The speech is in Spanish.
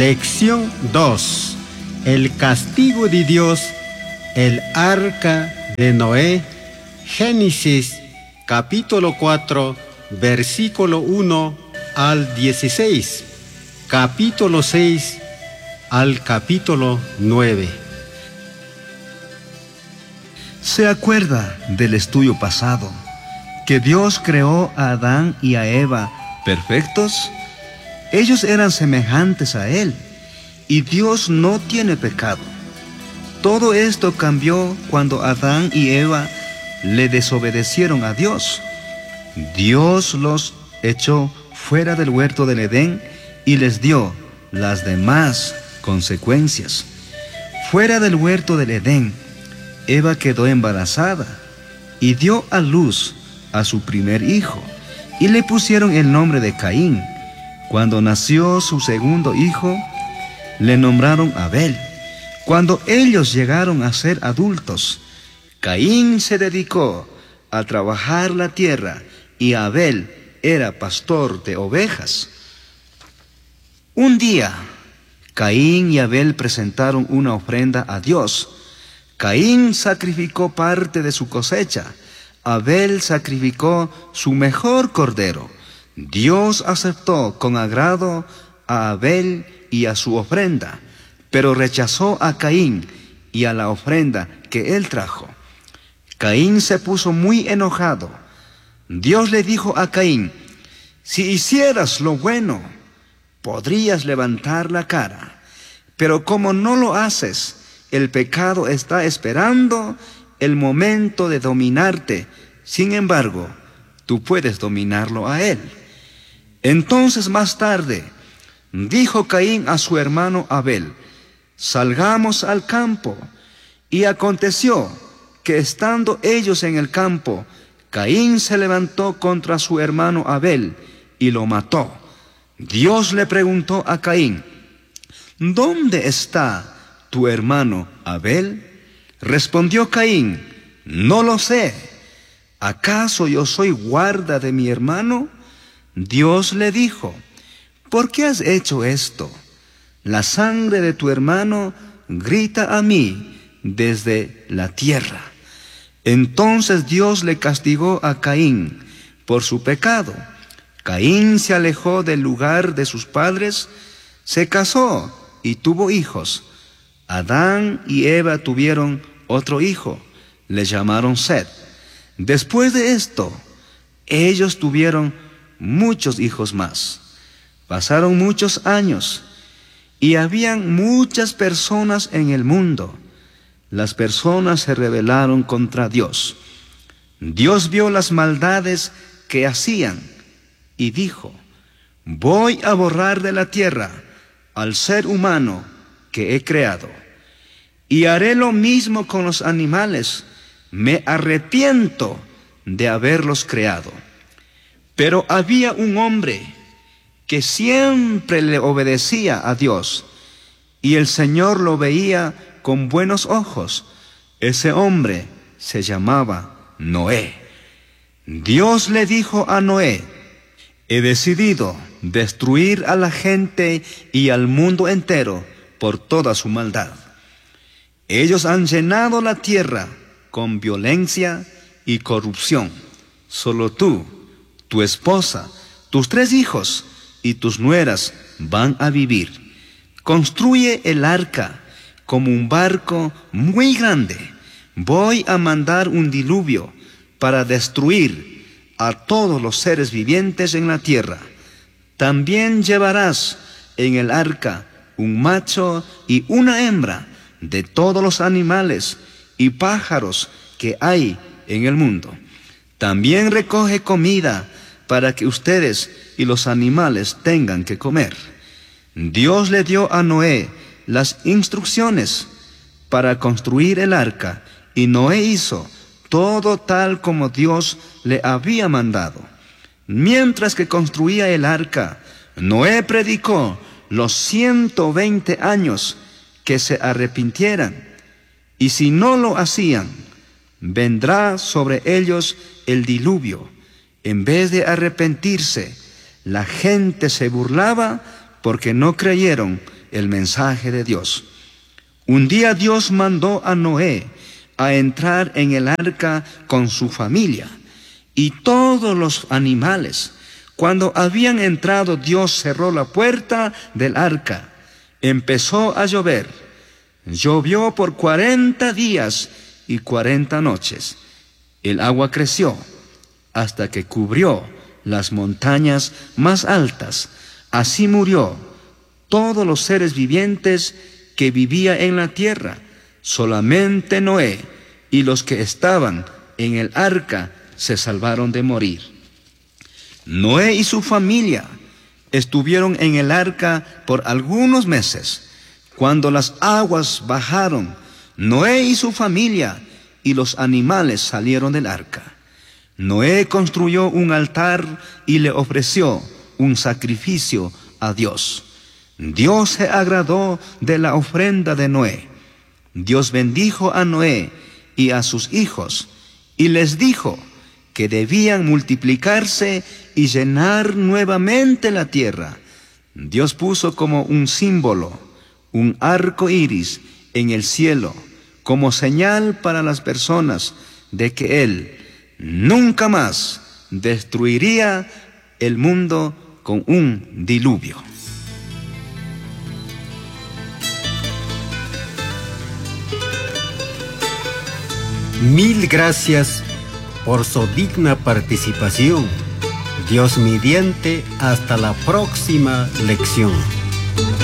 Lección 2. El castigo de Dios, el arca de Noé. Génesis capítulo 4, versículo 1 al 16. Capítulo 6 al capítulo 9. Se acuerda del estudio pasado, que Dios creó a Adán y a Eva perfectos. Ellos eran semejantes a Él, y Dios no tiene pecado. Todo esto cambió cuando Adán y Eva le desobedecieron a Dios. Dios los echó fuera del huerto del Edén y les dio las demás consecuencias. Fuera del huerto del Edén, Eva quedó embarazada y dio a luz a su primer hijo, y le pusieron el nombre de Caín. Cuando nació su segundo hijo, le nombraron Abel. Cuando ellos llegaron a ser adultos, Caín se dedicó a trabajar la tierra y Abel era pastor de ovejas. Un día, Caín y Abel presentaron una ofrenda a Dios. Caín sacrificó parte de su cosecha. Abel sacrificó su mejor cordero. Dios aceptó con agrado a Abel y a su ofrenda, pero rechazó a Caín y a la ofrenda que él trajo. Caín se puso muy enojado. Dios le dijo a Caín: si hicieras lo bueno, podrías levantar la cara, pero como no lo haces, el pecado está esperando el momento de dominarte. Sin embargo, tú puedes dominarlo a él. Entonces más tarde dijo Caín a su hermano Abel: salgamos al campo. Y aconteció que estando ellos en el campo, Caín se levantó contra su hermano Abel y lo mató. Dios le preguntó a Caín: ¿dónde está tu hermano Abel? Respondió Caín: no lo sé. ¿Acaso yo soy guarda de mi hermano? Dios le dijo: ¿por qué has hecho esto? La sangre de tu hermano grita a mí desde la tierra. Entonces Dios le castigó a Caín por su pecado. Caín se alejó del lugar de sus padres, se casó y tuvo hijos. Adán y Eva tuvieron otro hijo, le llamaron Set. Después de esto, ellos tuvieron muchos hijos más. Pasaron muchos años y habían muchas personas en el mundo. Las personas se rebelaron contra Dios. Dios vio las maldades que hacían y dijo: voy a borrar de la tierra al ser humano que he creado, y haré lo mismo con los animales. Me arrepiento de haberlos creado. Pero había un hombre que siempre le obedecía a Dios, y el Señor lo veía con buenos ojos. Ese hombre se llamaba Noé. Dios le dijo a Noé: he decidido destruir a la gente y al mundo entero por toda su maldad. Ellos han llenado la tierra con violencia y corrupción. Solo tú, tu esposa, tus 3 hijos y tus nueras van a vivir. Construye el arca como un barco muy grande. Voy a mandar un diluvio para destruir a todos los seres vivientes en la tierra. También llevarás en el arca un macho y una hembra de todos los animales y pájaros que hay en el mundo. También recoge comida para que ustedes y los animales tengan que comer. Dios le dio a Noé las instrucciones para construir el arca, y Noé hizo todo tal como Dios le había mandado. Mientras que construía el arca, Noé predicó los 120 años que se arrepintieran, y si no lo hacían, vendrá sobre ellos el diluvio. En vez de arrepentirse, la gente se burlaba porque no creyeron el mensaje de Dios. Un día Dios mandó a Noé a entrar en el arca con su familia y todos los animales. Cuando habían entrado, Dios cerró la puerta del arca. Empezó a llover. Llovió por 40 días y 40 noches. El agua creció hasta que cubrió las montañas más altas. Así murió todos los seres vivientes que vivían en la tierra. Solamente Noé y los que estaban en el arca se salvaron de morir. Noé y su familia estuvieron en el arca por algunos meses. Cuando las aguas bajaron, Noé y su familia y los animales salieron del arca. Noé construyó un altar y le ofreció un sacrificio a Dios. Dios se agradó de la ofrenda de Noé. Dios bendijo a Noé y a sus hijos y les dijo que debían multiplicarse y llenar nuevamente la tierra. Dios puso como un símbolo un arco iris en el cielo, como señal para las personas de que Él nunca más destruiría el mundo con un diluvio. Mil gracias por su digna participación. Dios mediante, hasta la próxima lección.